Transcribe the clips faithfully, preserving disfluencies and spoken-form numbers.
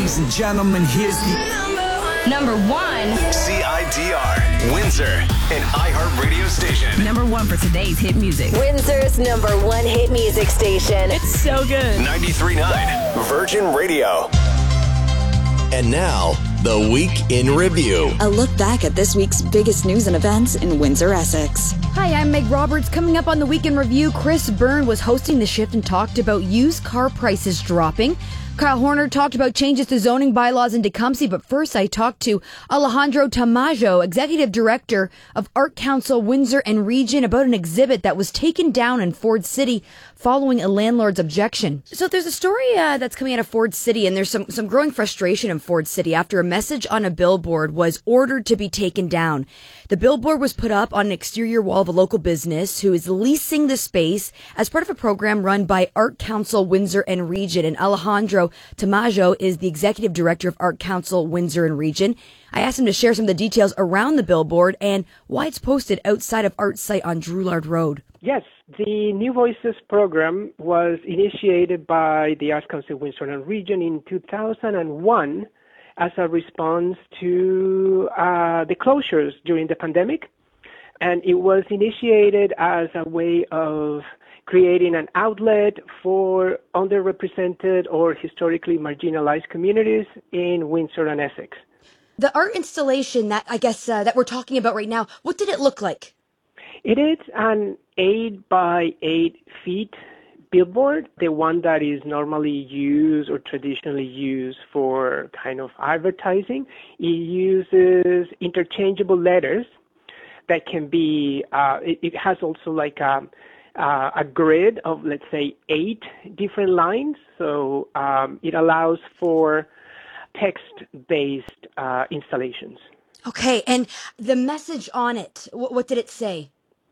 Ladies and gentlemen, here's the number one C I D R, Windsor, an iHeart radio station. Number one for today's hit music. Windsor's number one hit music station. It's so good. ninety-three point nine Virgin Radio. And now, the Week in Review. A look back at this week's biggest news and events in Windsor, Essex. Hi, I'm Meg Roberts. Coming up on the Week in Review, Chris Byrne was hosting the shift and talked about used car prices dropping. Kyle Horner talked about changes to zoning bylaws in Tecumseh, but first I talked to Alejandro Tamayo, Executive Director of Art Council Windsor and Region, about an exhibit that was taken down in Ford City following a landlord's objection. So there's a story uh, that's coming out of Ford City, and there's some, some growing frustration in Ford City after a message on a billboard was ordered to be taken down. The billboard was put up on an exterior wall of a local business who is leasing the space as part of a program run by Art Council Windsor and Region. And Alejandro Tamayo is the Executive Director of Art Council Windsor and Region. I asked him to share some of the details around the billboard and why it's posted outside of Art's site on Droulard Road. Yes, the New Voices program was initiated by the Arts Council Windsor and Region in two thousand one as a response to uh, the closures during the pandemic. And it was initiated as a way of creating an outlet for underrepresented or historically marginalized communities in Windsor and Essex. The art installation that I guess uh, that we're talking about right now, what did it look like? It is an eight by eight feet billboard, the one that is normally used or traditionally used for kind of advertising. It uses interchangeable letters that can be, uh, it, it has also like a, uh, a grid of, let's say, eight different lines. So um, it allows for text-based uh, installations. Okay, and the message on it, what, what did it say?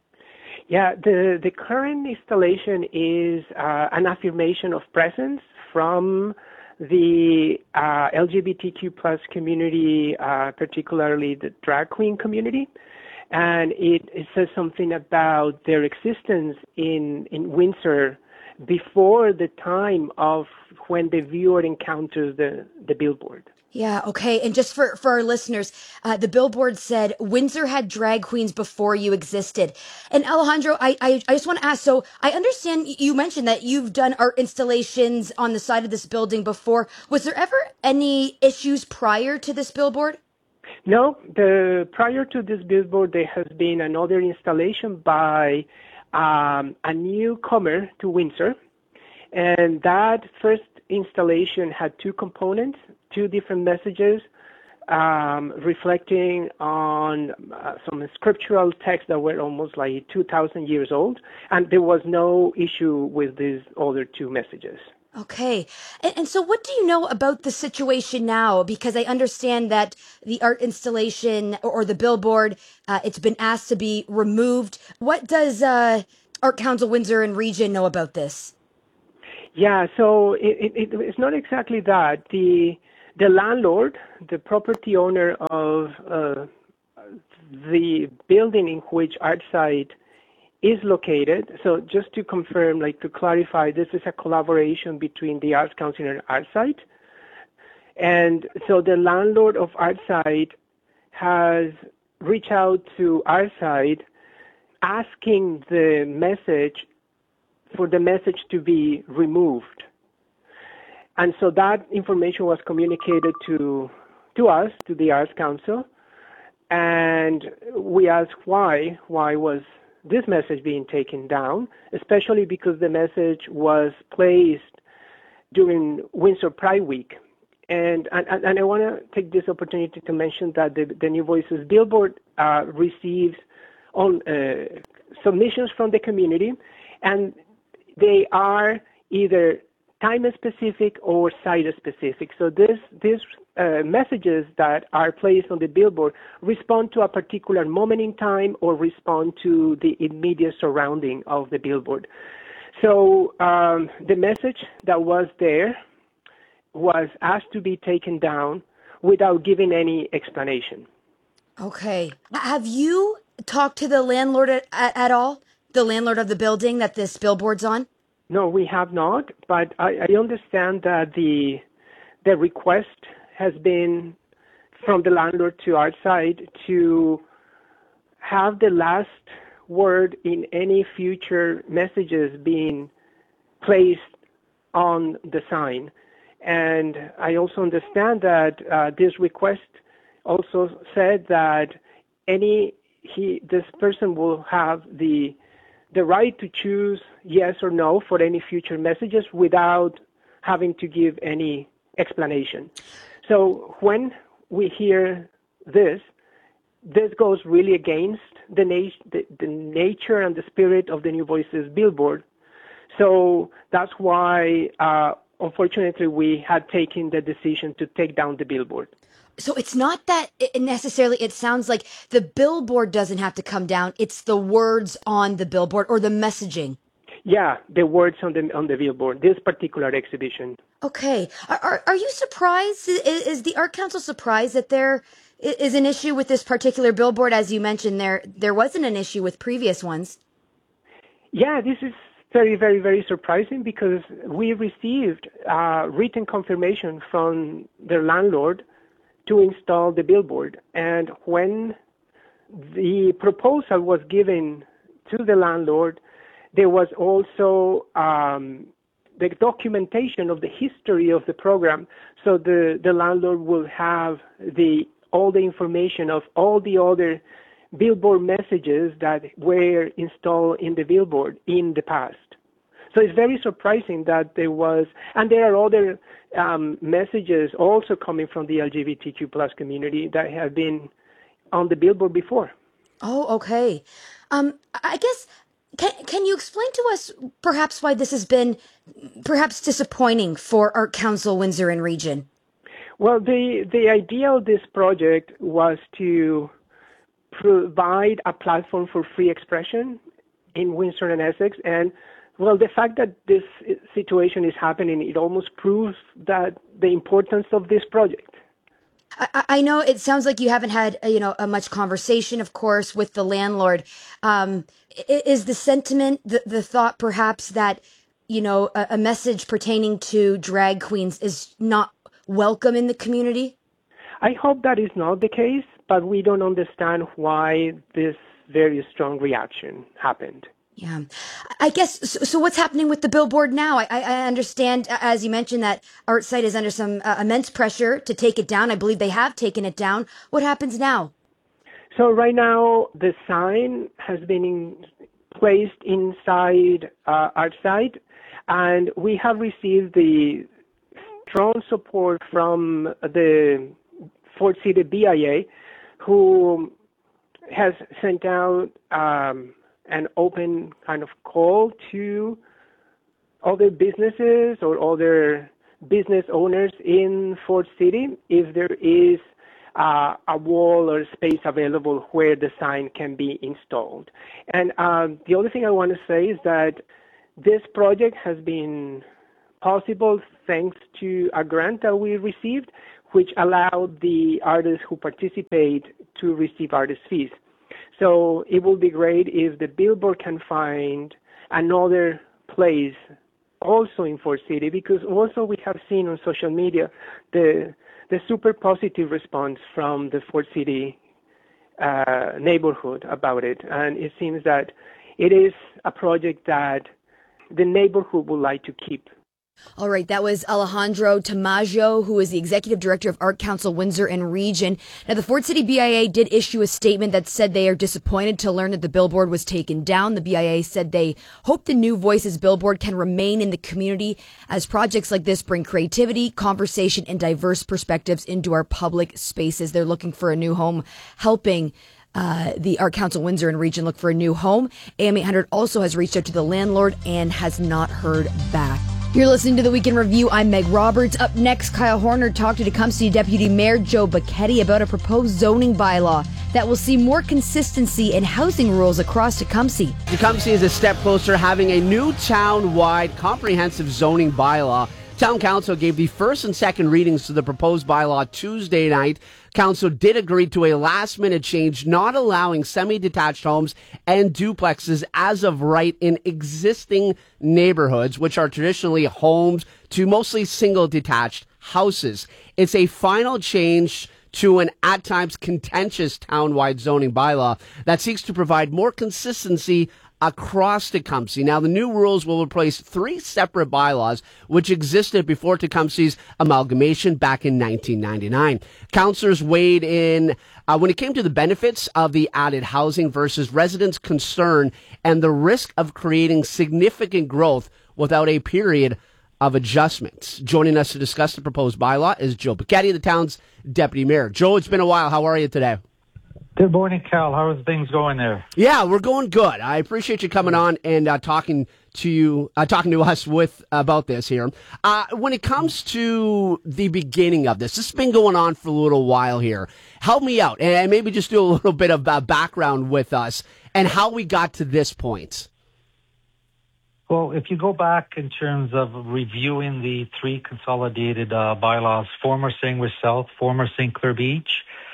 Yeah, the, the current installation is uh, an affirmation of presence from the uh, L G B T Q plus community, uh, particularly the drag queen community. And it, it says something about their existence in, in Windsor before the time of when the viewer encounters the, the billboard. Yeah, okay. And just for, for our listeners, uh, the billboard said, Windsor had drag queens before you existed. And Alejandro, I, I, I just want to ask, so I understand you mentioned that you've done art installations on the side of this building before. Was there ever any issues prior to this billboard? No, the prior to this billboard, there has been another installation by um, a newcomer to Windsor. And that first installation had two components, two different messages um, reflecting on uh, some scriptural texts that were almost like two thousand years old. And there was no issue with these other two messages. Okay. And, and so what do you know about the situation now? Because I understand that the art installation or, or the billboard, uh, it's been asked to be removed. What does uh, Art Council Windsor and Region know about this? Yeah, so it, it, it's not exactly that. The the landlord, the property owner of uh, the building in which ArtSite is located. So just to confirm, like to clarify, this is a collaboration between the Arts Council and ArtSite. And so the landlord of ArtSite has reached out to ArtSite asking the message for the message to be removed. And so that information was communicated to to us, to the Arts Council, and we asked why, why was this message being taken down, especially because the message was placed during Windsor Pride Week. And, and, and I want to take this opportunity to mention that the, the New Voices billboard uh, receives on, uh, submissions from the community, and they are either time-specific or site-specific. So this, these uh, messages that are placed on the billboard respond to a particular moment in time or respond to the immediate surrounding of the billboard. So um, the message that was there was asked to be taken down without giving any explanation. Okay. Have you talked to the landlord at, at all? The landlord of the building that this billboard's on? No, we have not, but I, I understand that the the request has been from the landlord to our side to have the last word in any future messages being placed on the sign. And I also understand that uh, this request also said that any he this person will have the the right to choose yes or no for any future messages without having to give any explanation. So when we hear this, this goes really against the, nat- the, the nature and the spirit of the New Voices billboard. So that's why, uh, unfortunately, we had taken the decision to take down the billboard. So it's not that it necessarily, it sounds like the billboard doesn't have to come down. It's the words on the billboard or the messaging. Yeah, the words on the on the billboard, this particular exhibition. Okay. Are, are, are you surprised? Is, is the Art Council surprised that there is an issue with this particular billboard? As you mentioned, there there wasn't an issue with previous ones. Yeah, this is very, very, very surprising because we received uh, written confirmation from the landlord to install the billboard. And when the proposal was given to the landlord, there was also um, the documentation of the history of the program. So the, the landlord will have the all the information of all the other billboard messages that were installed in the billboard in the past. So it's very surprising that there was, and there are other um, messages also coming from the L G B T Q plus community that have been on the billboard before. Oh, okay. Um, I guess, can, can you explain to us perhaps why this has been perhaps disappointing for Art Council Windsor and Region? Well, the, the idea of this project was to provide a platform for free expression in Windsor and Essex. And, well, the fact that this situation is happening, it almost proves that the importance of this project. I, I know it sounds like you haven't had, you know, a much conversation, of course, with the landlord. Um, is the sentiment, the, the thought perhaps that, you know, a, a message pertaining to drag queens is not welcome in the community? I hope that is not the case, but we don't understand why this very strong reaction happened. Yeah. I guess, so, so what's happening with the billboard now? I, I understand, as you mentioned, that ArtSite is under some uh, immense pressure to take it down. I believe they have taken it down. What happens now? So right now, the sign has been in, placed inside uh, ArtSite, and we have received the strong support from the Fort City B I A, who has sent out um, an open kind of call to other businesses or other business owners in Fort City if there is uh, a wall or space available where the sign can be installed. And um, the other thing I want to say is that this project has been possible thanks to a grant that we received, which allowed the artists who participate to receive artist fees. So it will be great if the billboard can find another place also in Fort City, because also we have seen on social media the the super positive response from the Fort City uh, neighborhood about it. And it seems that it is a project that the neighborhood would like to keep. All right, that was Alejandro Tamaggio, who is the executive director of Art Council Windsor and Region. Now, the Fort City B I A did issue a statement that said they are disappointed to learn that the billboard was taken down. The B I A said they hope the New Voices billboard can remain in the community as projects like this bring creativity, conversation, and diverse perspectives into our public spaces. They're looking for a new home, helping Uh, the Art Council Windsor and Region look for a new home. A M eight hundred also has reached out to the landlord and has not heard back. You're listening to the Weekend Review. I'm Meg Roberts. Up next, Kyle Horner talked to Tecumseh Deputy Mayor Joe Becchetti about a proposed zoning bylaw that will see more consistency in housing rules across Tecumseh. Tecumseh is a step closer having a new town-wide comprehensive zoning bylaw Town Council gave the first and second readings to the proposed bylaw Tuesday night. Council did agree to a last-minute change not allowing semi-detached homes and duplexes as of right in existing neighborhoods, which are traditionally homes to mostly single-detached houses. It's a final change to an at times contentious town-wide zoning bylaw that seeks to provide more consistency across Tecumseh. Now, the new rules will replace three separate bylaws which existed before Tecumseh's amalgamation back in nineteen ninety-nine. Councillors weighed in uh, when it came to the benefits of the added housing versus residents' concern and the risk of creating significant growth without a period of adjustments. Joining us to discuss the proposed bylaw is Joe Paquette, the town's deputy mayor. Joe, it's been a while. How are you today? Good morning, Cal. How are things going there? Yeah, we're going good. I appreciate you coming on and uh, talking to you, uh, talking to us with about this here. Uh, when it comes to the beginning of this, this has been going on for a little while here. Help me out and maybe just do a little bit of uh, background with us and how we got to this point. Well, if you go back in terms of reviewing the three consolidated uh, bylaws, former Sandwich South, former Saint Clair Beach,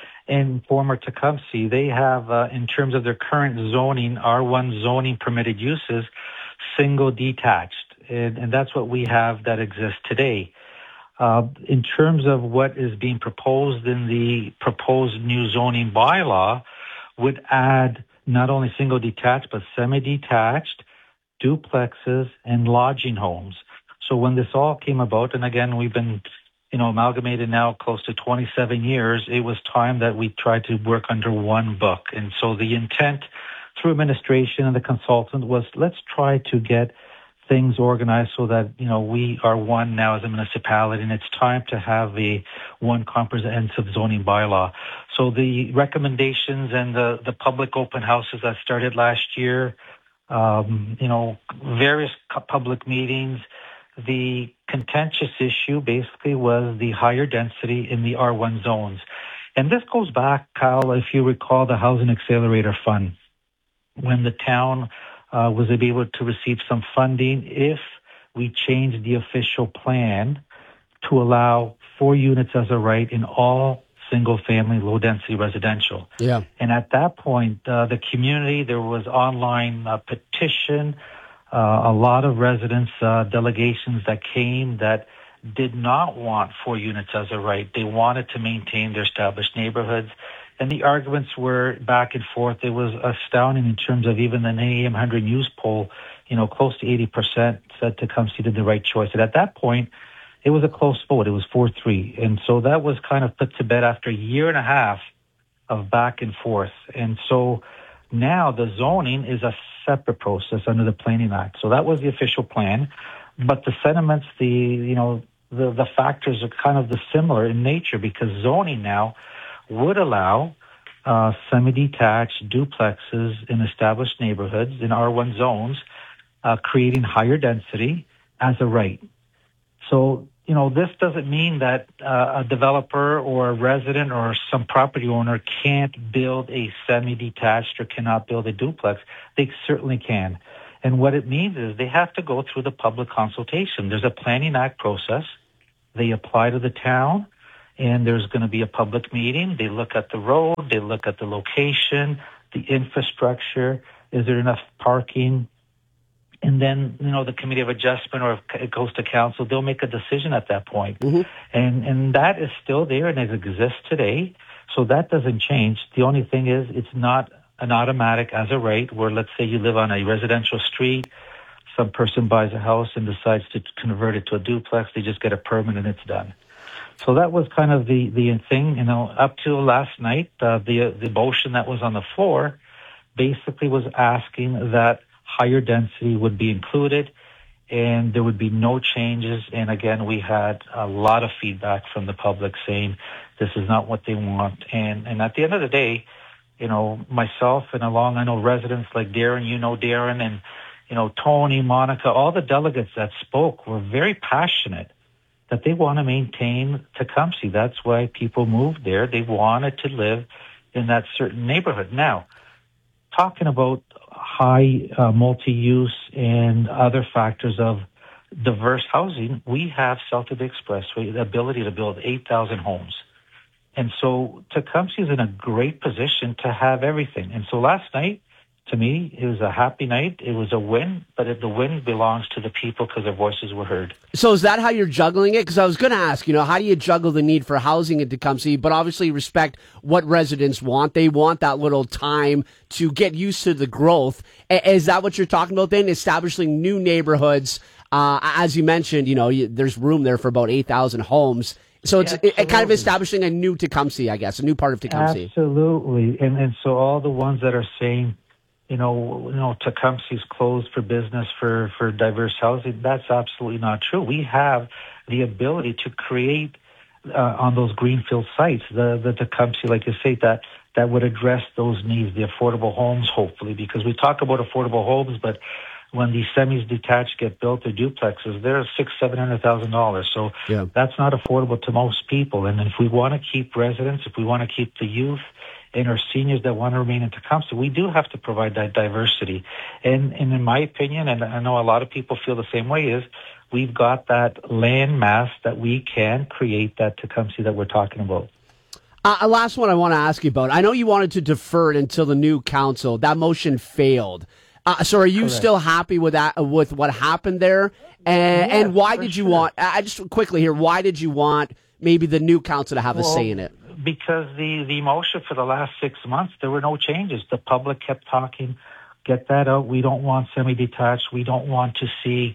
and former Tecumseh, they have, uh, in terms of their current zoning, R one zoning permitted uses, single detached. And, and that's what we have that exists today. Uh, in terms of what is being proposed in the proposed new zoning bylaw, would add not only single detached, but semi-detached, duplexes, and lodging homes. So when this all came about, and again, we've been you know, amalgamated now close to twenty-seven years, it was time that we tried to work under one book. And so the intent through administration and the consultant was, let's try to get things organized so that, you know, we are one now as a municipality, and it's time to have a one comprehensive zoning bylaw. So the recommendations and the, the public open houses that started last year, um, you know, various public meetings, the contentious issue basically was the higher density in the R one zones. And this goes back, Kyle, if you recall the Housing Accelerator Fund, when the town uh, was able to receive some funding if we changed the official plan to allow four units as a right in all single-family, low-density residential. Yeah. And at that point, uh, the community, there was online uh, petition, Uh, a lot of residents, uh, delegations that came that did not want four units as a right. They wanted to maintain their established neighborhoods. And the arguments were back and forth. It was astounding in terms of even the A M one hundred News poll, you know, close to eighty percent said Tecumseh did the right choice. And at that point, it was a close vote. It was four three. And so that was kind of put to bed after a year and a half of back and forth. And so now the zoning is a separate process under the Planning Act. So that was the official plan, but the sentiments, the you know the the factors are kind of the similar in nature, because zoning now would allow uh, semi-detached duplexes in established neighborhoods in R one zones, uh, creating higher density as a right. So you know this doesn't mean that uh, a developer or a resident or some property owner can't build a semi-detached or cannot build a duplex. They certainly can. And what it means is they have to go through the public consultation. There's a Planning Act process. They apply to the town, and there's going to be a public meeting. They look at the road. They look at the location, the infrastructure. Is there enough parking? And then, you know, the Committee of Adjustment, or if it goes to council, they'll make a decision at that point. Mm-hmm. And and that is still there and it exists today. So that doesn't change. The only thing is it's not an automatic as a right where, let's say you live on a residential street, some person buys a house and decides to convert it to a duplex, they just get a permit and it's done. So that was kind of the, the thing, you know, up till last night, uh, the, the motion that was on the floor basically was asking that higher density would be included and there would be no changes. And again, we had a lot of feedback from the public saying this is not what they want. And, and at the end of the day, you know, myself and along, I know residents like Darren, you know, Darren, and, you know, Tony, Monica, all the delegates that spoke were very passionate that they want to maintain Tecumseh. That's why people moved there. They wanted to live in that certain neighborhood. Now, talking about high uh, multi-use and other factors of diverse housing, we have south of the Expressway the ability to build eight thousand homes. And so Tecumseh is in a great position to have everything. And so last night, to me, it was a happy night. It was a win, but it, the win belongs to the people because their voices were heard. So is that how you're juggling it? Because I was going to ask, you know, how do you juggle the need for housing in Tecumseh, but obviously respect what residents want? They want that little time to get used to the growth. A- is that what you're talking about then? Establishing new neighborhoods. Uh, as you mentioned, you know, you, there's room there for about eight thousand homes. So it's it, kind of establishing a new Tecumseh, I guess, a new part of Tecumseh. Absolutely. And and so all the ones that are saying, you know, you know, Tecumseh's closed for business for, for diverse housing, that's absolutely not true. We have the ability to create uh, on those greenfield sites, the, the Tecumseh, like you say, that, that would address those needs, the affordable homes, hopefully, because we talk about affordable homes, but when these semis detached get built or duplexes, they're six, seven hundred thousand dollars. So yeah. That's not affordable to most people. And if we want to keep residents, if we want to keep the youth and our seniors that want to remain in Tecumseh, we do have to provide that diversity. And, and in my opinion, and I know a lot of people feel the same way, is we've got that land mass that we can create that Tecumseh that we're talking about. Uh, last one I want to ask you about. I know you wanted to defer it until the new council. That motion failed. Uh, so are you Correct. Still happy with that, with what happened there? And, yeah, and why did you sure. want, I just quickly here, why did you want maybe the new council to have well, a say in it? Because the, the motion for the last six months, there were no changes. The public kept talking, get that out. We don't want semi-detached. We don't want to see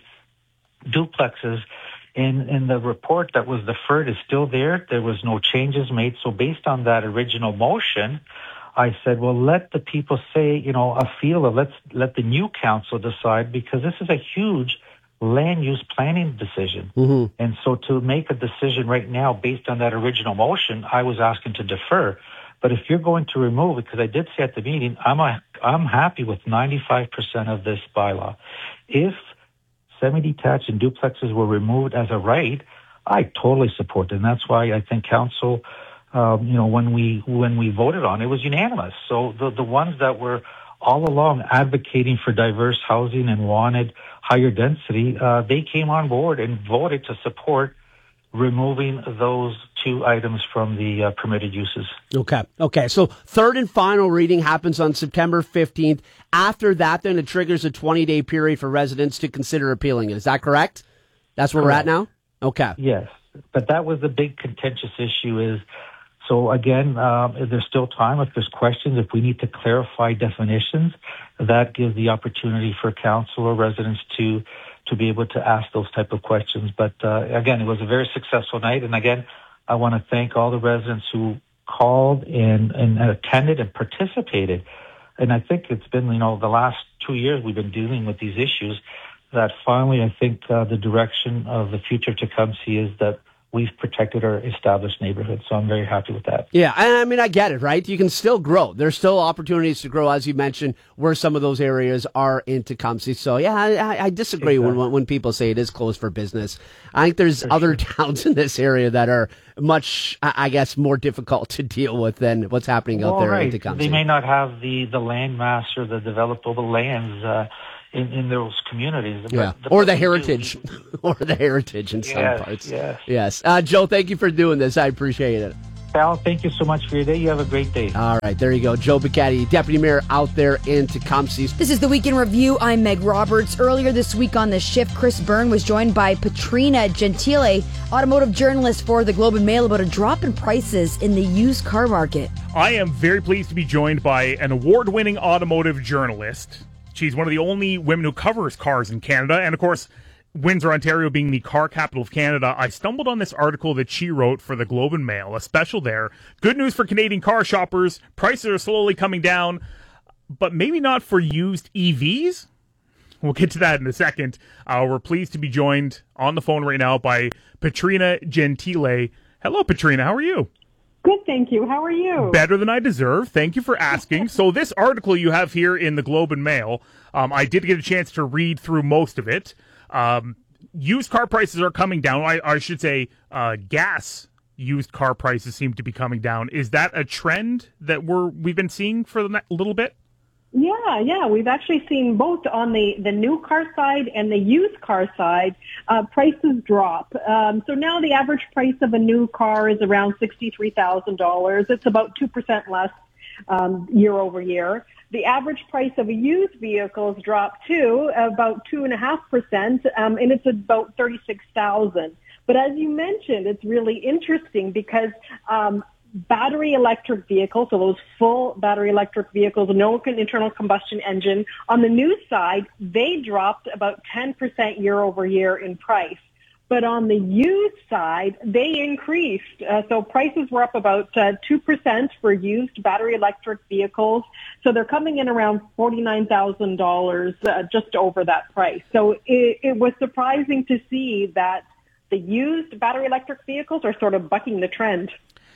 duplexes. And, and the report that was deferred is still there. There was no changes made. So based on that original motion, I said, well, let the people say, you know, a feel of let's let the new council decide, because this is a huge land use planning decision. Mm-hmm. And so to make a decision right now based on that original motion, I was asking to defer. But if you're going to remove it, because I did say at the meeting, I'm a, I'm happy with ninety-five percent of this bylaw. If semi-detached and duplexes were removed as a right, I totally support it. And that's why I think council, Um, you know, when we when we voted on it, it was unanimous. So the the ones that were all along advocating for diverse housing and wanted higher density, uh, they came on board and voted to support removing those two items from the uh, permitted uses. Okay. Okay. So third and final reading happens on September fifteenth. After that, then it triggers a twenty-day period for residents to consider appealing it. Is that correct? That's where correct. We're at now? Okay. Yes. But that was the big contentious issue is, so again, uh, there's still time. If there's questions, if we need to clarify definitions, that gives the opportunity for council or residents to to be able to ask those type of questions. But uh, again, it was a very successful night. And again, I want to thank all the residents who called and, and attended and participated. And I think it's been, you know, the last two years we've been dealing with these issues that finally I think uh, the direction of the future of Tecumseh is that we've protected our established neighborhood. So I'm very happy with that. Yeah, and I mean, I get it, right? You can still grow. There's still opportunities to grow, as you mentioned, where some of those areas are in Tecumseh. So, yeah, I, I disagree exactly. when when people say it is closed for business. I think there's for other sure. towns in this area that are much, I guess, more difficult to deal with than what's happening out well, there right. in Tecumseh. They may not have the, the land mass or the developable lands uh, In, in those communities. Yeah. The, or the heritage. or the heritage in some yes, parts. Yes. Yes. Uh, Joe, thank you for doing this. I appreciate it. Al, thank you so much for your day. You have a great day. All right. There you go. Joe Bicatti, Deputy Mayor out there in Tecumseh. This is the Week in Review. I'm Meg Roberts. Earlier this week on The Shift, Chris Byrne was joined by Patrina Gentile, automotive journalist for the Globe and Mail, about a drop in prices in the used car market. I am very pleased to be joined by an award-winning automotive journalist. She's one of the only women who covers cars in Canada. And, of course, Windsor, Ontario being the car capital of Canada, I stumbled on this article that she wrote for the Globe and Mail, a special there. Good news for Canadian car shoppers. Prices are slowly coming down, but maybe not for used E Vs. We'll get to that in a second. Uh, we're pleased to be joined on the phone right now by Patrina Gentile. Hello, Patrina. How are you? Good, thank you. How are you? Better than I deserve. Thank you for asking. So this article you have here in the Globe and Mail, um, I did get a chance to read through most of it. Um, used car prices are coming down. I, I should say uh, gas used car prices seem to be coming down. Is that a trend that we're we've been seeing for a little bit? Yeah, yeah, we've actually seen both on the, the new car side and the used car side, uh, prices drop. Um, so now the average price of a new car is around sixty-three thousand dollars. It's about two percent less um, year over year. The average price of a used vehicle has dropped too, about two point five percent, um, and it's about thirty-six thousand dollars. But as you mentioned, it's really interesting because um, battery electric vehicles, so those full battery electric vehicles, no internal combustion engine, on the new side, they dropped about ten percent year over year in price. But on the used side, they increased. Uh, so prices were up about uh, two percent for used battery electric vehicles. So they're coming in around forty-nine thousand dollars, uh, just over that price. So it, it was surprising to see that the used battery electric vehicles are sort of bucking the trend.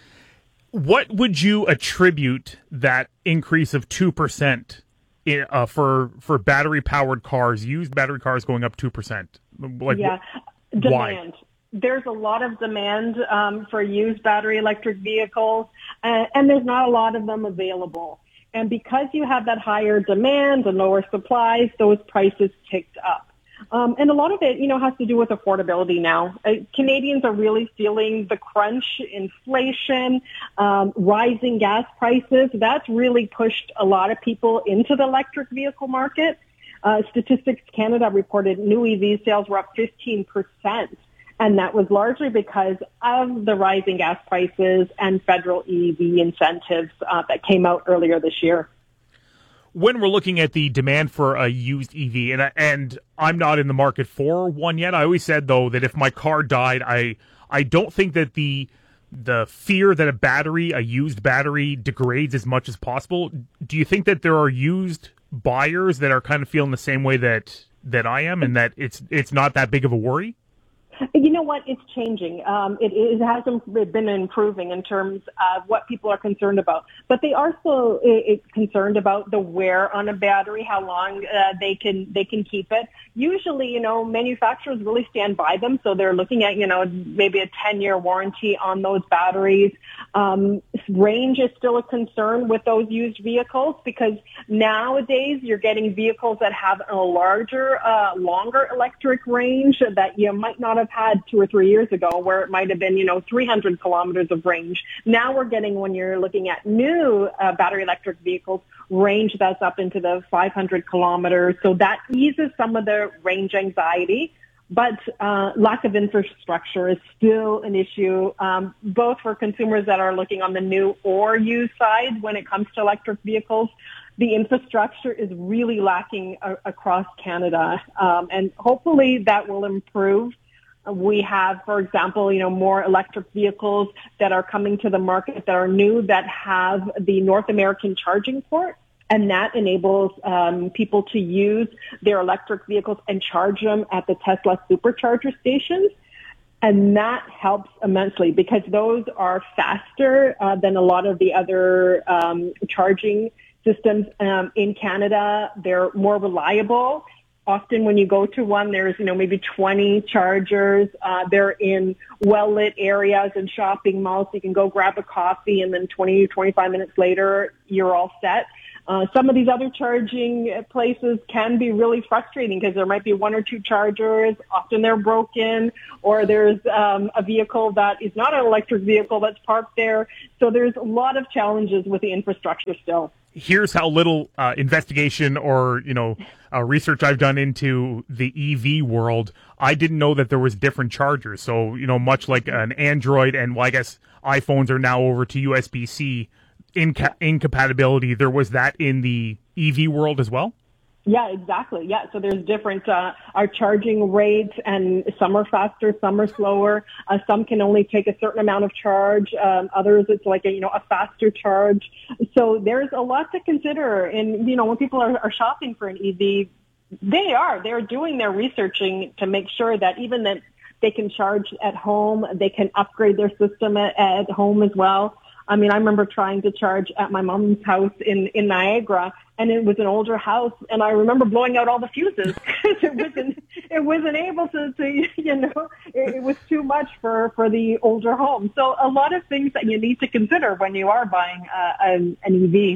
What would you attribute that increase of two percent in, uh, for for battery-powered cars, used battery cars going up two percent? Like, yeah, wh- demand. Why? There's a lot of demand um, for used battery electric vehicles, uh, and there's not a lot of them available. And because you have that higher demand and lower supplies, those prices ticked up. Um, and a lot of it, you know, has to do with affordability now. Uh, Canadians are really feeling the crunch, inflation, um, rising gas prices. That's really pushed a lot of people into the electric vehicle market. Uh, Statistics Canada reported new E V sales were up fifteen percent. And that was largely because of the rising gas prices and federal E V incentives uh, that came out earlier this year. When we're looking at the demand for a used E V, and and I'm not in the market for one yet. I always said though that if my car died, I I don't think that the the fear that a battery, a used battery, degrades as much as possible. Do you think that there are used buyers that are kind of feeling the same way that that I am, and that it's it's not that big of a worry? You know what? It's changing. Um, it, it hasn't been improving in terms of what people are concerned about, but they are still it, concerned about the wear on a battery, how long uh, they can they can keep it. Usually, you know, manufacturers really stand by them, so they're looking at you know maybe a ten-year warranty on those batteries. Um, range is still a concern with those used vehicles because nowadays you're getting vehicles that have a larger, uh, longer electric range that you might not have had two or three years ago, where it might have been, you know, three hundred kilometers of range. Now we're getting, when you're looking at new uh, battery electric vehicles, range that's up into the five hundred kilometers. So that eases some of the range anxiety. But uh, lack of infrastructure is still an issue, um, both for consumers that are looking on the new or used side when it comes to electric vehicles. The infrastructure is really lacking a- across Canada, um, and hopefully that will improve. We have, for example, you know, more electric vehicles that are coming to the market that are new that have the North American charging port, and that enables um, people to use their electric vehicles and charge them at the Tesla supercharger stations. And that helps immensely because those are faster uh, than a lot of the other um, charging systems um, in Canada. They're more reliable. Often when you go to one, there's, you know, maybe twenty chargers. Uh, they're in well-lit areas and shopping malls. So you can go grab a coffee and then twenty, twenty-five minutes later, you're all set. Uh, some of these other charging places can be really frustrating because there might be one or two chargers. Often they're broken, or there's um, a vehicle that is not an electric vehicle that's parked there. So there's a lot of challenges with the infrastructure still. Here's how little uh, investigation or, you know, uh, research I've done into the E V world. I didn't know that there was different chargers. So, you know, much like an Android and, well, I guess iPhones are now over to U S B C inca- incompatibility. There was that in the E V world as well? Yeah, exactly. Yeah, so there's different, uh, our charging rates, and some are faster, some are slower. Uh, some can only take a certain amount of charge. Um, others, it's like a, you know, a faster charge. So there's a lot to consider. And, you know, when people are, are shopping for an E V, they are, they're doing their researching to make sure that even that they can charge at home, they can upgrade their system at, at home as well. I mean, I remember trying to charge at my mom's house in, in Niagara, and it was an older house, and I remember blowing out all the fuses because it wasn't, it wasn't able to, to you know, it, it was too much for, for the older home. So a lot of things that you need to consider when you are buying uh, an, an E V.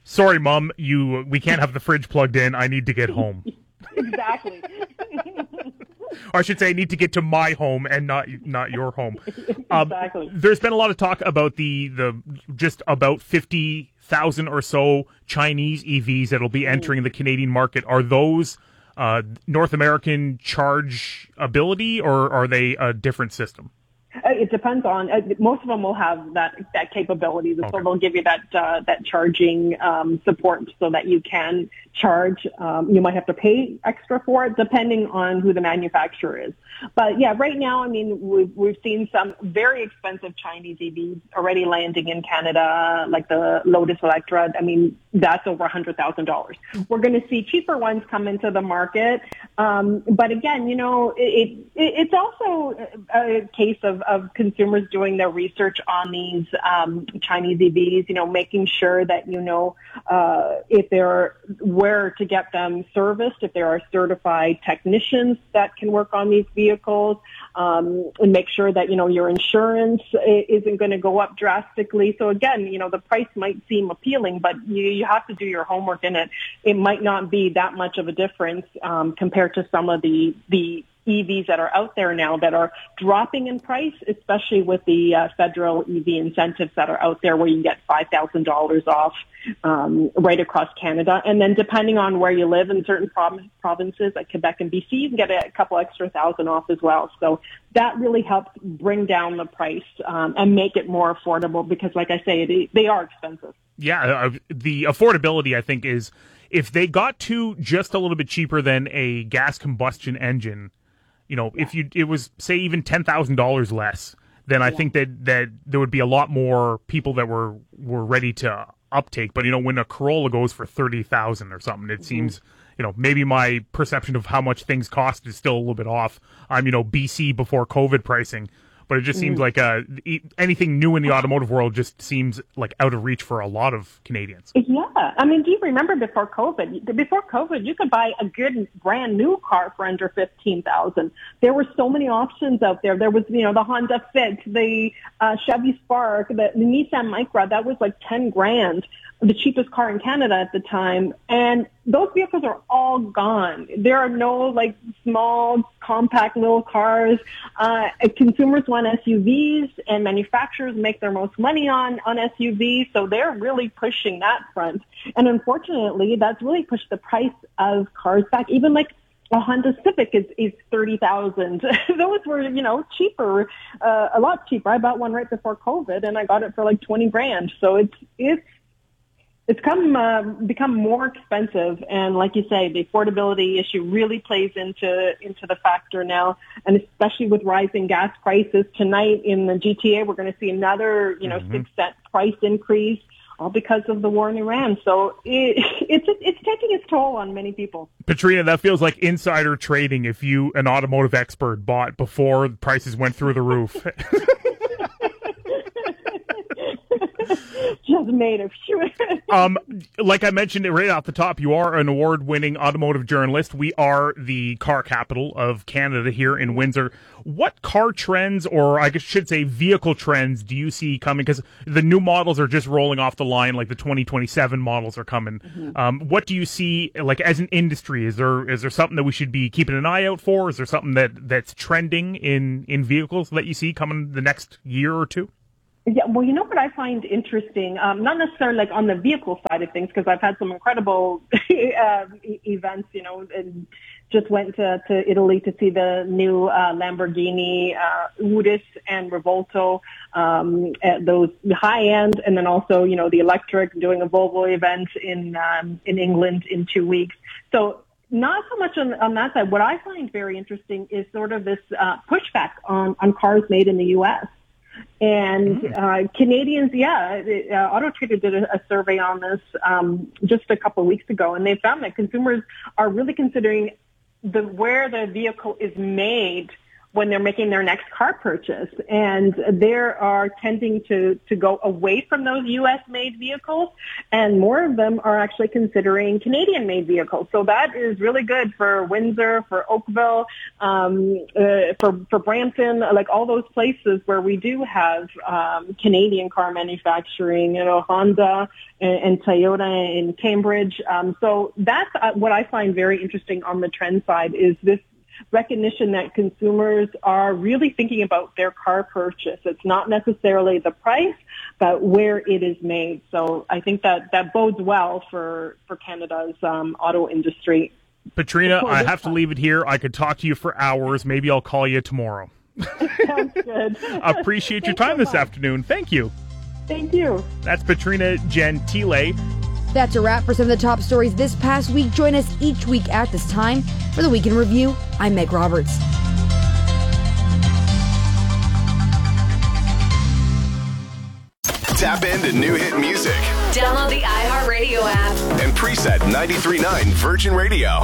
sorry, Mom, you we can't have the fridge plugged in. I need to get home. Exactly. Or I should say, I need to get to my home and not not your home. Um, Exactly. There's been a lot of talk about the the just about fifty thousand or so Chinese E Vs that'll be entering the Canadian market. Are those uh, North American chargeability, or are they a different system? Uh, It depends on. Uh, most of them will have that that capability, so Okay. they'll give you that uh, that charging um, support, so that you can charge. Um, you might have to pay extra for it, depending on who the manufacturer is. But yeah, right now, I mean, we've we've seen some very expensive Chinese E Vs already landing in Canada, like the Lotus Electra. I mean, that's over a hundred thousand dollars. We're going to see cheaper ones come into the market, um, but again, you know, it, it it's also a case of of consumers doing their research on these um, Chinese E Vs, you know, making sure that you know uh, if they're where to get them serviced, if there are certified technicians that can work on these vehicles, um, and make sure that you know your insurance isn't going to go up drastically. So again, you know, the price might seem appealing, but you, you have to do your homework in it. It might not be that much of a difference um, compared to some of the the E Vs that are out there now that are dropping in price, especially with the uh, federal E V incentives that are out there, where you can get five thousand dollars off um, right across Canada. And then depending on where you live in certain prov- provinces like Quebec and B C, you can get a couple extra thousand off as well. So that really helps bring down the price um, and make it more affordable, because like I say, it, they are expensive. Yeah, uh, the affordability, I think, is if they got to just a little bit cheaper than a gas combustion engine, you know, if you it was, say, even ten thousand dollars less, then I yeah. think that, that there would be a lot more people that were, were ready to uptake. But, you know, when a Corolla goes for thirty thousand dollars or something, it mm-hmm. seems, you know, maybe my perception of how much things cost is still a little bit off. I'm, you know, B C before COVID pricing. But it just seems like uh, anything new in the automotive world just seems like out of reach for a lot of Canadians. Yeah. I mean, do you remember before COVID? Before COVID, you could buy a good brand new car for under fifteen thousand dollars. There were so many options out there. There was, you know, the Honda Fit, the uh, Chevy Spark, the, the Nissan Micra. That was like ten grand, the cheapest car in Canada at the time. And those vehicles are all gone. There are no like small, compact little cars. Uh, consumers want S U Vs, and manufacturers make their most money on, on S U Vs. So they're really pushing that front. And unfortunately, that's really pushed the price of cars back. Even like a Honda Civic is, is thirty thousand. Those were, you know, cheaper, uh, a lot cheaper. I bought one right before COVID, and I got it for like twenty grand. So it's, it's, It's come uh, become more expensive, and like you say, the affordability issue really plays into into the factor now, and especially with rising gas prices. Tonight in the G T A, we're going to see another, you know, mm-hmm. six cent price increase, all because of the war in Iran. So it, it's it's taking its toll on many people. Patrina, that feels like insider trading if you, an automotive expert, bought before prices went through the roof. Just made of sure. um, like I mentioned right off the top, you are an award-winning automotive journalist. We are the car capital of Canada here in Windsor. What car trends, or I should say vehicle trends, do you see coming? Because the new models are just rolling off the line, like the twenty twenty-seven models are coming. Mm-hmm. Um, what do you see, like as an industry? Is there is there something that we should be keeping an eye out for? Is there something that, that's trending in, in vehicles that you see coming the next year or two? Yeah, well, you know what I find interesting, um, not necessarily like on the vehicle side of things, because I've had some incredible uh, e- events, you know, and just went to, to Italy to see the new uh, Lamborghini uh, Urus and Revolto, um, at those high end, and then also, you know, the electric, doing a Volvo event in um, in England in two weeks. So not so much on, on that side. What I find very interesting is sort of this uh, pushback on, on cars made in the U S And uh, Canadians, yeah, uh, Auto Trader did a, a survey on this um, just a couple of weeks ago, and they found that consumers are really considering the where the vehicle is made when they're making their next car purchase. And they are tending to, to go away from those U S-made vehicles, and more of them are actually considering Canadian-made vehicles. So that is really good for Windsor, for Oakville, um, uh, for, for Brampton, like all those places where we do have um, Canadian car manufacturing, you know, Honda and, and Toyota in Cambridge. Um, so that's uh, what I find very interesting on the trend side, is this recognition that consumers are really thinking about their car purchase. It's not necessarily the price, but where it is made. So I think that that bodes well for, for Canada's um, auto industry. Patrina, I have to leave it here. I could talk to you for hours. Maybe I'll call you tomorrow. Sounds good. Appreciate your time so this afternoon. Thank you. Thank you. That's Patrina Gentile. That's a wrap for some of the top stories this past week. Join us each week at this time for the Week in Review. I'm Meg Roberts. Tap into new hit music. Download the iHeartRadio app. And preset ninety-three point nine Virgin Radio.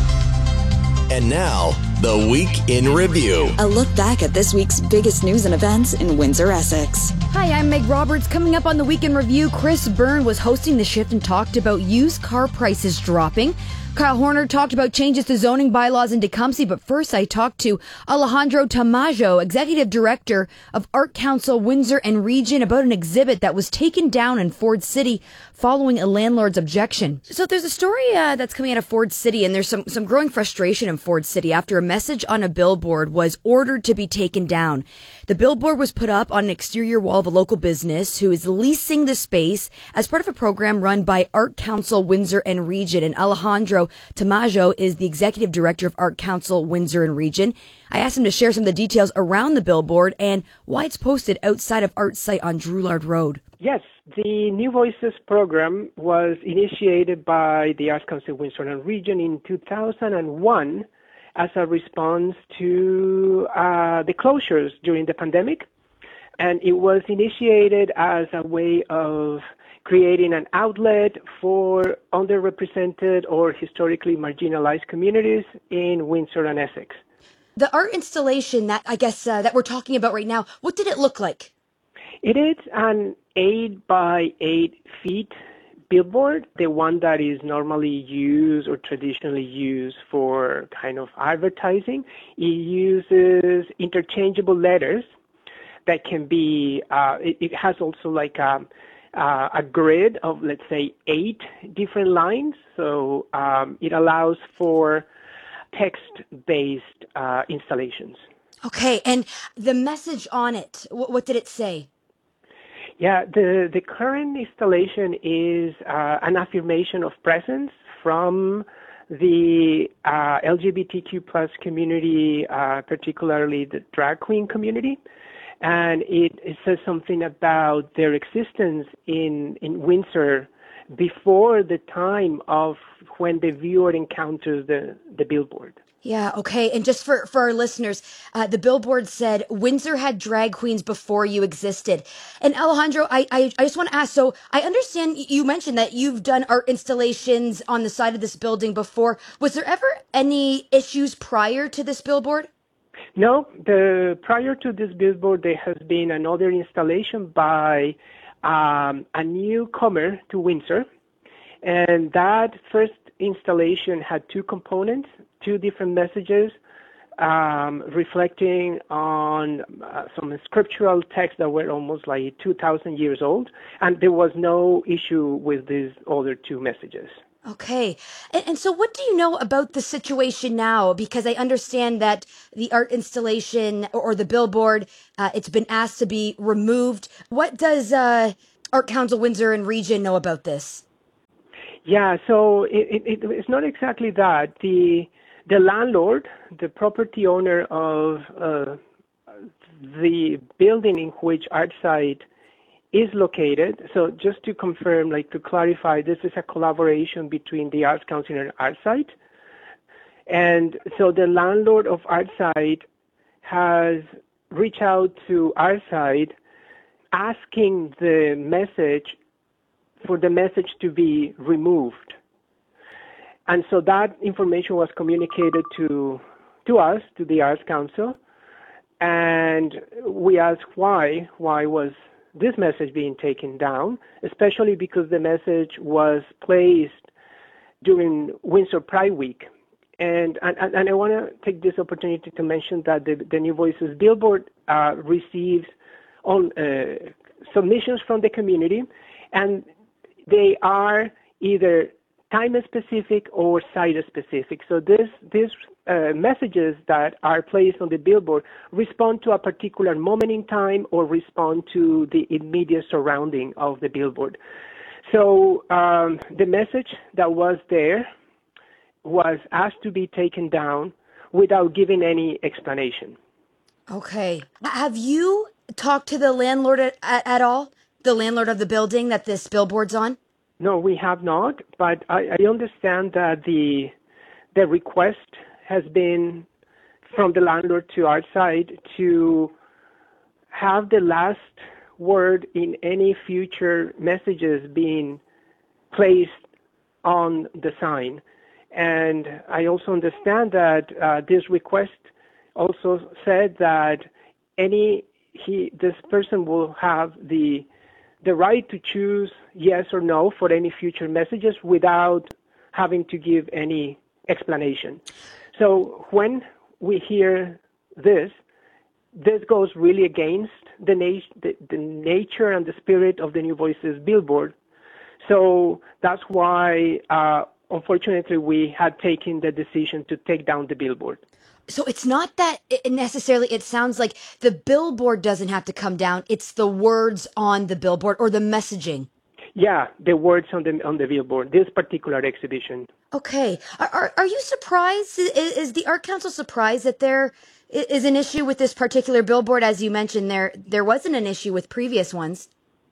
And now, the Week in Review. A look back at this week's biggest news and events in Windsor, Essex. Hi, I'm Meg Roberts. Coming up on the Week in Review, Chris Byrne was hosting the shift and talked about used car prices dropping. Kyle Horner talked about changes to zoning bylaws in Tecumseh, but first I talked to Alejandro Tamayo, Executive Director of Art Council Windsor and Region, about an exhibit that was taken down in Ford City following a landlord's objection. So there's a story uh, that's coming out of Ford City, and there's some, some growing frustration in Ford City after a message on a billboard was ordered to be taken down. The billboard was put up on an exterior wall of a local business who is leasing the space as part of a program run by Art Council Windsor and Region, and Alejandro Tamayo is the Executive Director of Art Council Windsor and Region. I asked him to share some of the details around the billboard and why it's posted outside of Art's site on Drouillard Road. Yes, the New Voices program was initiated by the Arts Council Windsor and Region in two thousand one as a response to uh, the closures during the pandemic. And it was initiated as a way of creating an outlet for underrepresented or historically marginalized communities in Windsor and Essex. The art installation that I guess uh, that we're talking about right now, what did it look like? It is an eight by eight feet billboard, the one that is normally used or traditionally used for kind of advertising. It uses interchangeable letters that can be, uh, it, it has also like a, uh, a grid of, let's say, eight different lines. So um, it allows for text-based uh, installations. Okay, and the message on it, what, what did it say? Yeah, the, the current installation is uh, an affirmation of presence from the uh, L G B T Q plus community, uh, particularly the drag queen community. And it, it says something about their existence in, in Windsor before the time of when the viewer encounters the, the billboard. Yeah, okay. And just for, for our listeners, uh, the billboard said, Windsor had drag queens before you existed. And Alejandro, I, I, I just want to ask, so I understand you mentioned that you've done art installations on the side of this building before. Was there ever any issues prior to this billboard? No, the prior to this billboard, there has been another installation by um, a newcomer to Windsor. And that first installation had two components, two different messages um, reflecting on uh, some scriptural texts that were almost like two thousand years old. And there was no issue with these other two messages. Okay. And, and so what do you know about the situation now? Because I understand that the art installation or, or the billboard, uh, it's been asked to be removed. What does uh, Art Council Windsor and Region know about this? Yeah, so it, it, it's not exactly that. The the landlord, the property owner of uh, the building in which ArtSite is located. So just to confirm, like to clarify, this is a collaboration between the Arts Council and ArtSite. And so the landlord of ArtSite has reached out to ArtSite asking the message for the message to be removed. And so that information was communicated to to us, to the Arts Council, And we asked why, why was this message being taken down, especially because the message was placed during Windsor Pride Week. And, and, and I want to take this opportunity to mention that the, the New Voices billboard uh, receives on, uh, submissions from the community, and they are either time-specific or site-specific. So this, these uh, messages that are placed on the billboard respond to a particular moment in time or respond to the immediate surrounding of the billboard. So um, the message that was there was asked to be taken down without giving any explanation. Okay. Have you talked to the landlord at, at all? The landlord of the building that this billboard's on? No, we have not, but I, I understand that the the request has been from the landlord to our side to have the last word in any future messages being placed on the sign. And I also understand that uh, this request also said that any he this person will have the the right to choose yes or no for any future messages without having to give any explanation. So when we hear this, this goes really against the, nat- the, the nature and the spirit of the New Voices billboard. So that's why, uh, unfortunately, we had taken the decision to take down the billboard. So it's not that it necessarily, it sounds like the billboard doesn't have to come down. It's the words on the billboard or the messaging. Yeah, the words on the on the billboard, this particular exhibition. Okay. Are, are, are you surprised? Is, is the Art Council surprised that there is an issue with this particular billboard? As you mentioned, there there wasn't an issue with previous ones.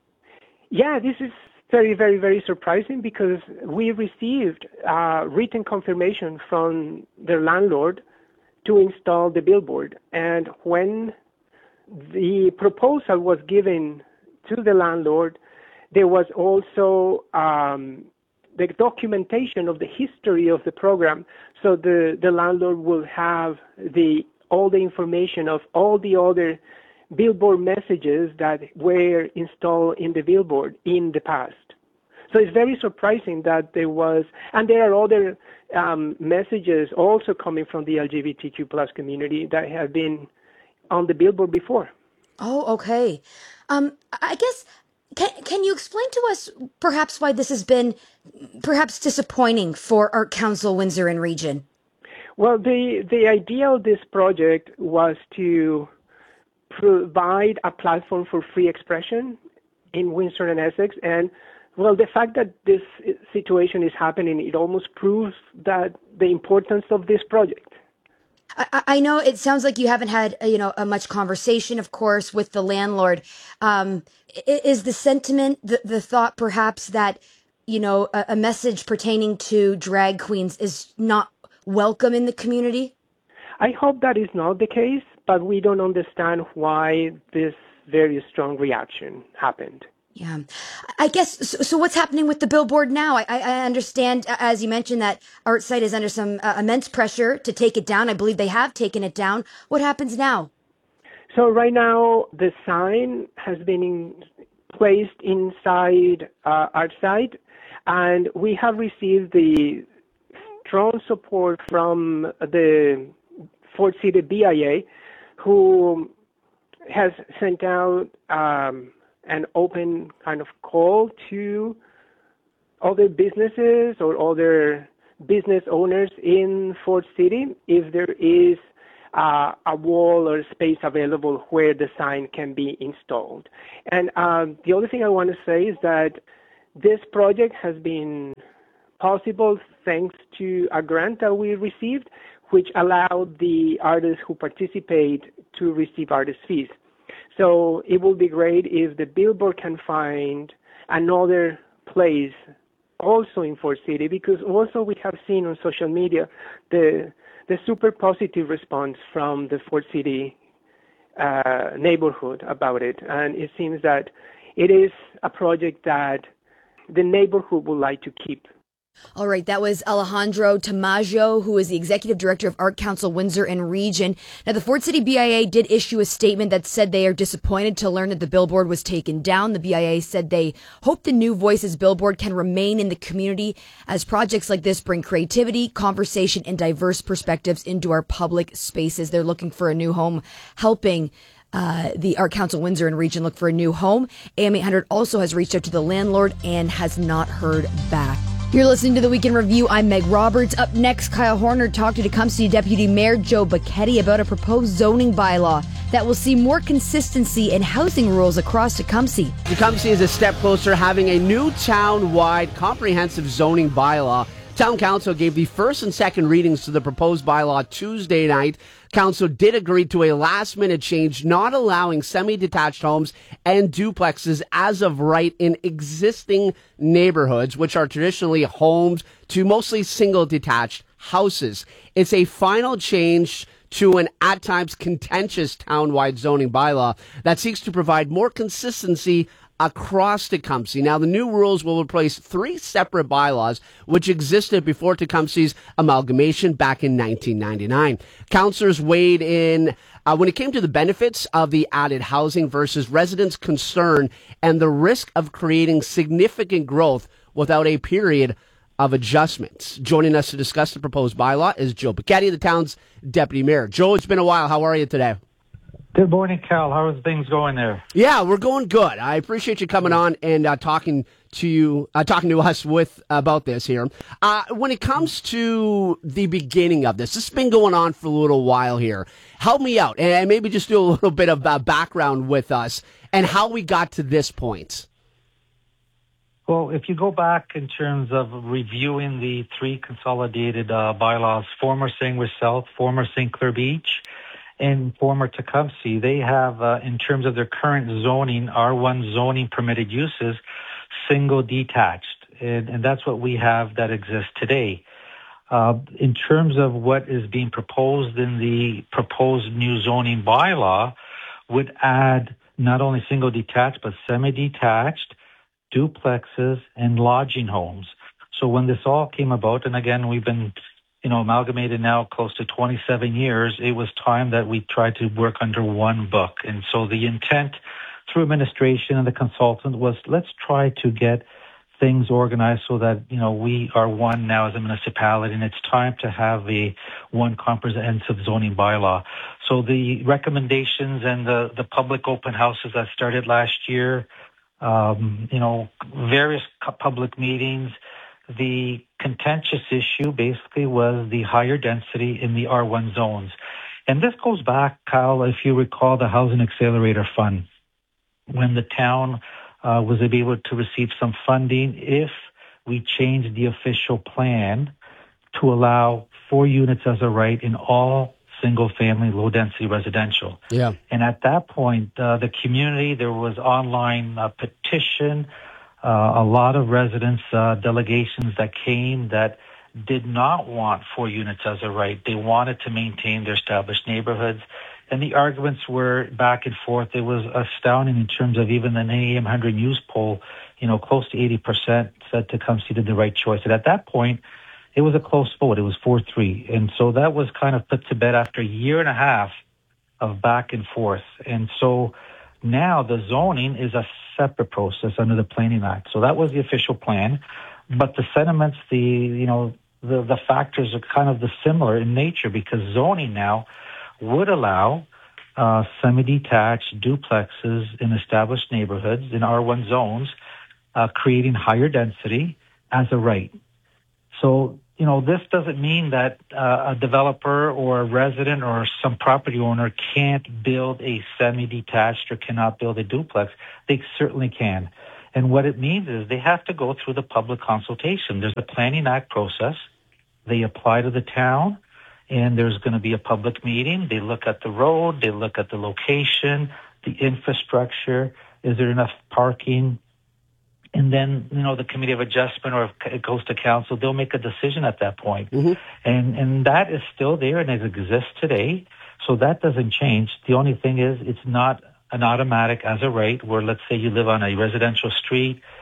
Yeah, this is very, very, very surprising because we received uh, written confirmation from their landlord to install the billboard. And when the proposal was given to the landlord, there was also um, the documentation of the history of the program. So the, the landlord will have the all the information of all the other billboard messages that were installed in the billboard in the past. So it's very surprising that there was, and there are other um, messages also coming from the L G B T Q plus community that have been on the billboard before. Oh, okay. Um, I guess, can, can you explain to us perhaps why this has been perhaps disappointing for Art Council Windsor and Region? Well, the, the idea of this project was to provide a platform for free expression in Windsor and Essex, and well, the fact that this situation is happening, it almost proves that the importance of this project. I, I know it sounds like you haven't had, you know, a much conversation, of course, with the landlord. Um, is the sentiment, the, the thought perhaps that, you know, a, a message pertaining to drag queens is not welcome in the community? I hope that is not the case, but we don't understand why this very strong reaction happened. Yeah, I guess, so, so what's happening with the billboard now? I, I understand, as you mentioned, that ArtSite is under some uh, immense pressure to take it down. I believe they have taken it down. What happens now? So right now, the sign has been in, placed inside uh, ArtSite, and we have received the strong support from the Fort City B I A, who has sent out um, an open kind of call to other businesses or other business owners in Fort City if there is uh, a wall or space available where the sign can be installed. And um, the other thing I want to say is that this project has been possible thanks to a grant that we received, which allowed the artists who participate to receive artist fees. So it will be great if the billboard can find another place also in Fort City, because also we have seen on social media the the super positive response from the Fort City uh, neighborhood about it. And it seems that it is a project that the neighborhood would like to keep. All right, that was Alejandro Tamaggio, who is the Executive Director of Art Council Windsor and Region. Now, the Fort City B I A did issue a statement that said they are disappointed to learn that the billboard was taken down. The B I A said they hope the New Voices billboard can remain in the community as projects like this bring creativity, conversation, and diverse perspectives into our public spaces. They're looking for a new home, helping Uh, the Art Council Windsor and Region look for a new home. A M eight hundred also has reached out to the landlord and has not heard back. You're listening to the Weekend Review. I'm Meg Roberts. Up next, Kyle Horner talked to Tecumseh Deputy Mayor Joe Becchetti about a proposed zoning bylaw that will see more consistency in housing rules across Tecumseh. Tecumseh is a step closer having a new town-wide comprehensive zoning bylaw. Town Council gave the first and second readings to the proposed bylaw Tuesday night. Council did agree to a last-minute change not allowing semi-detached homes and duplexes as of right in existing neighborhoods, which are traditionally homes to mostly single-detached houses. It's a final change to an at times contentious town-wide zoning bylaw that seeks to provide more consistency across Tecumseh. Now, the new rules will replace three separate bylaws which existed before Tecumseh's amalgamation back in nineteen ninety-nine. Councillors weighed in uh, when it came to the benefits of the added housing versus residents' concern and the risk of creating significant growth without a period of adjustments. Joining us to discuss the proposed bylaw is Joe Becchetti, the town's deputy mayor. Joe, it's been a while. How are you today? Good morning, Cal. How are things going there? Yeah, we're going good. I appreciate you coming on and uh, talking to you, uh, talking to us with about this here. Uh, when it comes to the beginning of this, this has been going on for a little while here. Help me out and maybe just do a little bit of uh, background with us and how we got to this point. Well, if you go back in terms of reviewing the three consolidated uh, bylaws, former Sangway South, former Saint Clair Beach, and former Tecumseh, they have, uh, in terms of their current zoning, R one zoning permitted uses, single detached. And, and that's what we have that exists today. Uh, in terms of what is being proposed in the proposed new zoning bylaw, would add not only single detached, but semi-detached, duplexes, and lodging homes. So when this all came about, and again, we've been you know, amalgamated now close to twenty-seven years, it was time that we tried to work under one book. And so the intent through administration and the consultant was, let's try to get things organized so that, you know, we are one now as a municipality, and it's time to have a one comprehensive zoning bylaw. So the recommendations and the, the public open houses that started last year, um, you know, various public meetings, the contentious issue basically was the higher density in the R one zones. And this goes back, Kyle, if you recall the Housing Accelerator Fund, when the town uh, was able to receive some funding if we changed the official plan to allow four units as a right in all single-family, low-density residential. Yeah. And at that point, uh, the community, there was online uh, petition, Uh, a lot of residents, uh, delegations that came that did not want four units as a right. They wanted to maintain their established neighborhoods. And the arguments were back and forth. It was astounding in terms of even the A M one hundred News poll, you know, close to eighty percent said Tecumseh did the right choice. And at that point, it was a close vote. It was four three. And so that was kind of put to bed after a year and a half of back and forth. And so now the zoning is a separate process under the Planning Act. So that was the official plan, but the sentiments, the you know the the factors are kind of the similar in nature, because zoning now would allow uh, semi-detached duplexes in established neighborhoods in R one zones, uh, creating higher density as a right. So you know this doesn't mean that uh, a developer or a resident or some property owner can't build a semi-detached or cannot build a duplex. They certainly can. And what it means is they have to go through the public consultation. There's a Planning Act process. They apply to the town, and there's going to be a public meeting. They look at the road. They look at the location, the infrastructure. Is there enough parking? And then, you know, the Committee of Adjustment, or if it goes to council, they'll make a decision at that point. Mm-hmm. And and that is still there, and it exists today. So that doesn't change. The only thing is it's not an automatic as a right where, let's say you live on a residential street,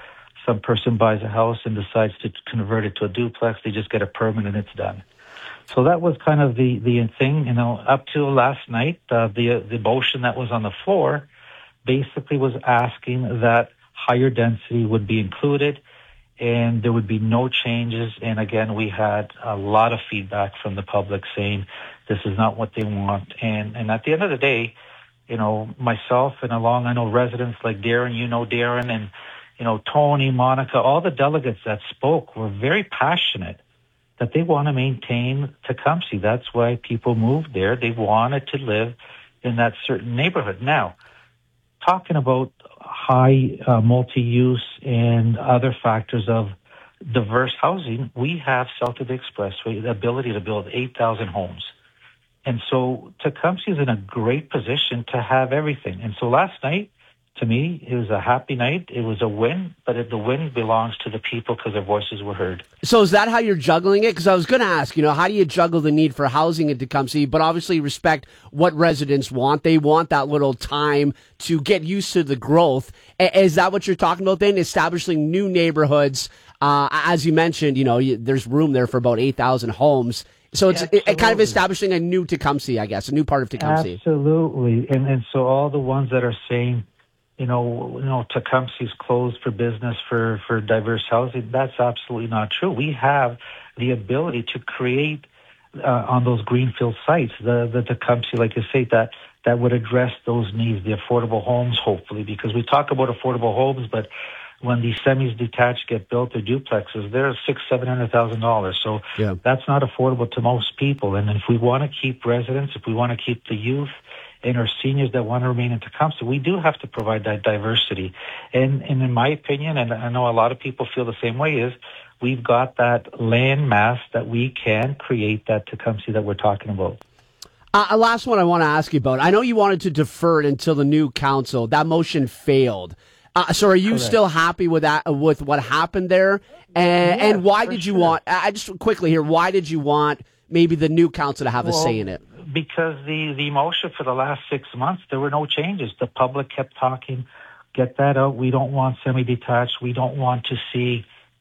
some person buys a house and decides to convert it to a duplex, they just get a permit and it's done. So that was kind of the, the thing, you know, up till last night, uh, the, the motion that was on the floor basically was asking that higher density would be included and there would be no changes. And again, we had a lot of feedback from the public saying this is not what they want. And, and at the end of the day, you know, myself and along, I know residents like Darren, you know, Darren, and, you know, Tony, Monica, all the delegates that spoke were very passionate that they want to maintain Tecumseh. That's why people moved there. They wanted to live in that certain neighborhood. Now, talking about high uh, multi-use and other factors of diverse housing, we have south of the Expressway the ability to build eight thousand homes. And so Tecumseh is in a great position to have everything. And so last night, to me, it was a happy night. It was a win, but it, the win belongs to the people because their voices were heard. So is that how you're juggling it? Because I was going to ask, you know, how do you juggle the need for housing in Tecumseh, but obviously respect what residents want? They want that little time to get used to the growth. A- is that what you're talking about then? Establishing new neighborhoods. Uh, as you mentioned, you know, you, there's room there for about eight thousand homes. So it's Yeah, it, kind of establishing a new Tecumseh, I guess, a new part of Tecumseh. Absolutely. And, and so all the ones that are saying, you know, you know, Tecumseh's closed for business for, for diverse housing, that's absolutely not true. We have the ability to create uh, on those greenfield sites the, the Tecumseh, like you say, that, that would address those needs, the affordable homes, hopefully, because we talk about affordable homes, but when these semis detached get built or duplexes, they're six, seven hundred thousand dollars. So yeah. That's not affordable to most people. And if we want to keep residents, if we want to keep the youth and our seniors that want to remain in Tecumseh, we do have to provide that diversity. And, and in my opinion, and I know a lot of people feel the same way, is we've got that land mass that we can create that Tecumseh that we're talking about. Uh, last one I want to ask you about. I know you wanted to defer it until the new council. That motion failed. Uh, so are you Correct. still happy with that, with what happened there? And, Yeah, and why for did you sure. want, I just quickly here, why did you want maybe the new council to have a Well, say in it? Because the, the motion for the last six months, there were no changes. The public kept talking, get that out. We don't want semi-detached. We don't want to see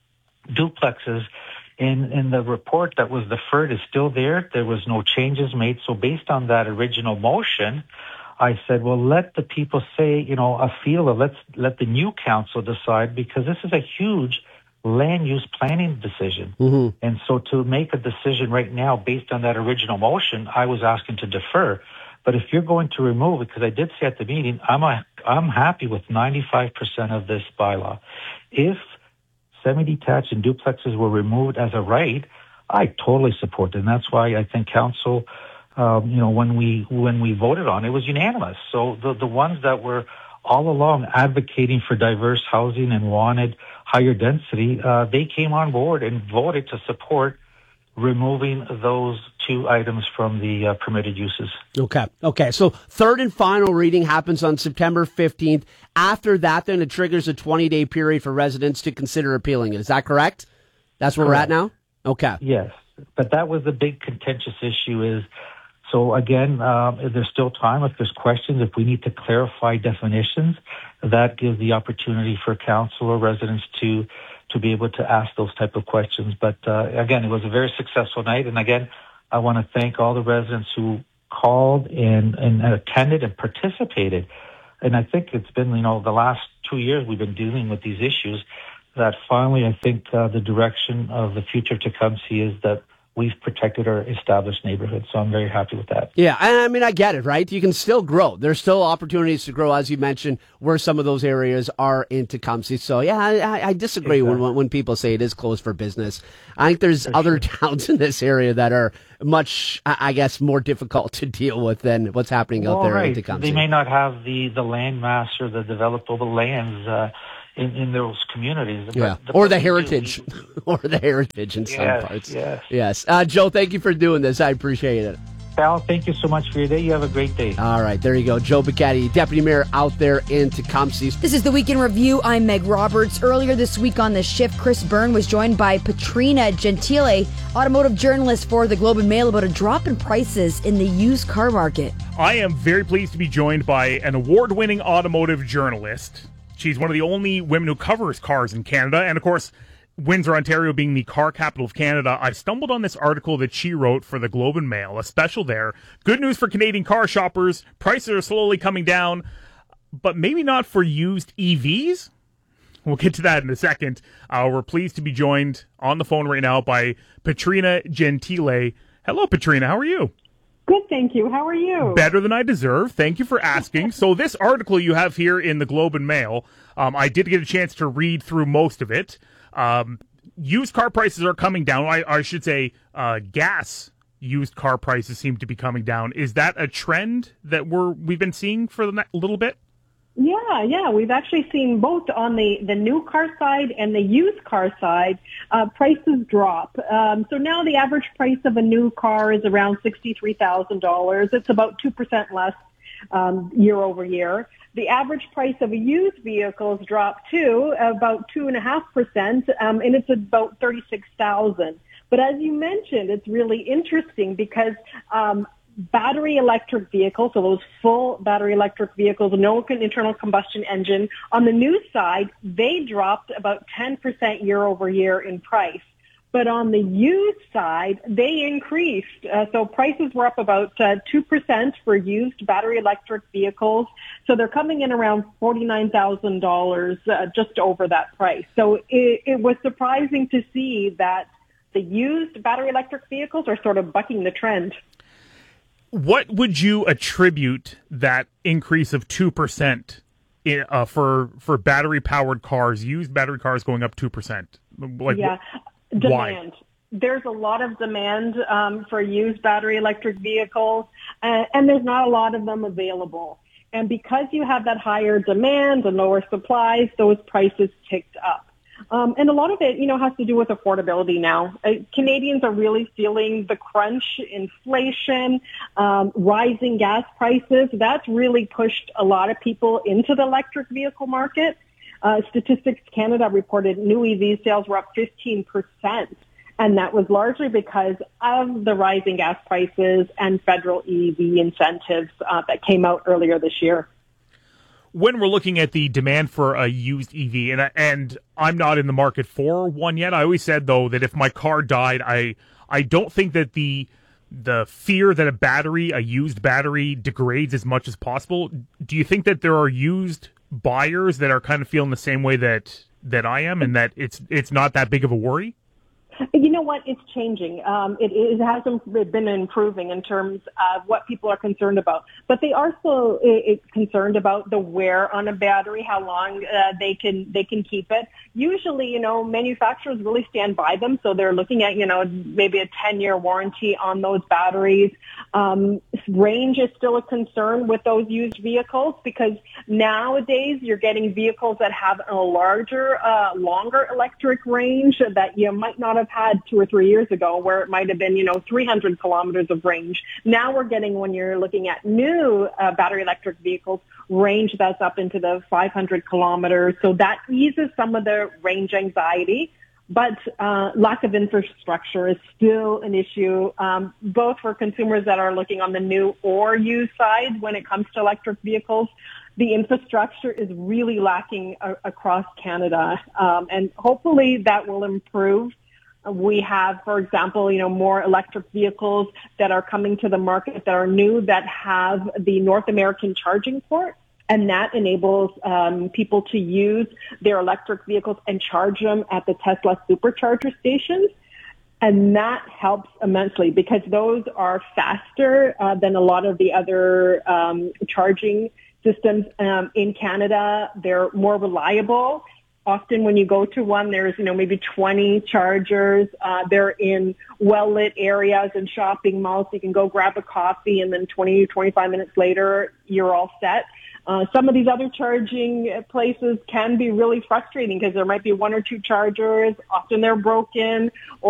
duplexes. In, in the report that was deferred is still there. There was no changes made. So based on that original motion, I said, well, let the people say, you know, a feel of let's let the new council decide, because this is a huge land use planning decision. Mm-hmm. And so to make a decision right now based on that original motion, I was asking to defer. But if you're going to remove it, because I did say at the meeting, I'm a, I'm happy with ninety-five percent of this bylaw. If semi-detached and duplexes were removed as a right, I totally support it. And that's why I think council, um, you know, when we when we voted on it, it was unanimous. So the the ones that were all along advocating for diverse housing and wanted higher density, uh, they came on board and voted to support removing those two items from the uh, permitted uses. Okay. Okay. So third and final reading happens on September fifteenth. After that, then it triggers a twenty-day period for residents to consider appealing it. Is that correct? That's where Correct. we're at now? Okay. Yes. But that was the big contentious issue is, so again, um, there's still time. If there's questions, if we need to clarify definitions, that gives the opportunity for council or residents to to be able to ask those type of questions. But uh, again, it was a very successful night. And again, I want to thank all the residents who called and, and attended and participated. And I think it's been, you know, the last two years we've been dealing with these issues that finally I think uh, the direction of the future of Tecumseh is that we've protected our established neighborhoods. So I'm very happy with that. Yeah, and I mean, I get it, right? You can still grow. There's still opportunities to grow, as you mentioned, where some of those areas are in Tecumseh. So, yeah, I, I disagree Exactly. when when people say it is closed for business. I think there's For other sure. towns in this area that are much, I I guess, more difficult to deal with than what's happening out Well, there in right. Tecumseh. They may not have the, the land mass or the developable lands uh, in, in those communities. But Yeah, the- or but the we do- heritage, or the heritage in some Yes, parts. yes. Yes. Uh, Joe, thank you for doing this. I appreciate it. Val, thank you so much for your day. You have a great day. All right, there you go. Joe Bicchetti, Deputy Mayor out there in Tecumseh. This is the Week in Review. I'm Meg Roberts. Earlier this week on The Shift, Chris Byrne was joined by Patrina Gentile, automotive journalist for the Globe and Mail, about a drop in prices in the used car market. I am very pleased to be joined by an award-winning automotive journalist. She's one of the only women who covers cars in Canada. And, of course, Windsor, Ontario being the car capital of Canada, I stumbled on this article that she wrote for the Globe and Mail, a special there. Good news for Canadian car shoppers. Prices are slowly coming down, but maybe not for used E Vs. We'll get to that in a second. Uh, we're pleased to be joined on the phone right now by Patrina Gentile. Hello, Patrina. How are you? Good, thank you. How are you? Better than I deserve. Thank you for asking. So this article you have here in the Globe and Mail, um, I did get a chance to read through most of it. Um, used car prices are coming down. I, I should say uh, gas used car prices seem to be coming down. Is that a trend that we're, we've been seeing for a little bit? Yeah, yeah. We've actually seen both on the, the new car side and the used car side, uh, prices drop. Um, so now the average price of a new car is around sixty-three thousand dollars. It's about two percent less um, year over year. The average price of a used vehicle has dropped too, about two point five percent, um, and it's about thirty-six thousand dollars. But as you mentioned, it's really interesting because um, battery electric vehicles, so those full battery electric vehicles, no internal combustion engine, on the new side, they dropped about ten percent year over year in price. But on the used side, they increased. Uh, so prices were up about uh, two percent for used battery electric vehicles. So they're coming in around forty-nine thousand dollars, uh, just over that price. So it, it was surprising to see that the used battery electric vehicles are sort of bucking the trend. What would you attribute that increase of two percent in, uh, for for battery-powered cars, used battery cars going up two percent? Like, yeah, wh- demand. Why? There's a lot of demand um, for used battery electric vehicles, uh, and there's not a lot of them available. And because you have that higher demand and lower supplies, those prices ticked up. Um, and a lot of it, you know, has to do with affordability now. Uh, Canadians are really feeling the crunch, inflation, um, rising gas prices. That's really pushed a lot of people into the electric vehicle market. Uh, Statistics Canada reported new E V sales were up fifteen percent. And that was largely because of the rising gas prices and federal E V incentives uh, that came out earlier this year. When we're looking at the demand for a used E V, and and I'm not in the market for one yet, I always said, though, that if my car died, I I don't think that the the fear that a battery, a used battery, degrades as much as possible. Do you think that there are used buyers that are kind of feeling the same way that that I am, and that it's it's not that big of a worry? You know what? It's changing. Um, it, it hasn't been improving in terms of what people are concerned about, but they are still it, concerned about the wear on a battery, how long uh, they can they can keep it. Usually, you know, manufacturers really stand by them, so they're looking at you know maybe a ten-year warranty on those batteries. Um, range is still a concern with those used vehicles because nowadays you're getting vehicles that have a larger, uh, longer electric range that you might not have had two or three years ago, where it might have been, you know, three hundred kilometers of range. Now we're getting, when you're looking at new uh, battery electric vehicles, range that's up into the five hundred kilometers. So that eases some of the range anxiety. But uh, lack of infrastructure is still an issue, um, both for consumers that are looking on the new or used side when it comes to electric vehicles. The infrastructure is really lacking a- across Canada, um, and hopefully that will improve. We have, for example, you know, more electric vehicles that are coming to the market that are new that have the North American charging port. And that enables um, people to use their electric vehicles and charge them at the Tesla supercharger stations. And that helps immensely because those are faster uh, than a lot of the other um, charging systems um, in Canada. They're more reliable. Often when you go to one, there's, you know, maybe twenty chargers. Uh, they're in well-lit areas and shopping malls. So you can go grab a coffee and then twenty, twenty-five minutes later, you're all set. Uh, some of these other charging places can be really frustrating because there might be one or two chargers. Often they're broken or